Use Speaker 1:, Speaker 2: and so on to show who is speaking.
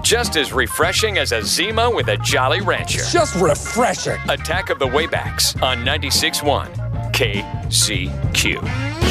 Speaker 1: Just as refreshing as a Zima with a Jolly Rancher.
Speaker 2: Just refreshing.
Speaker 1: Attack of the Waybacks on 96.1 KZQ.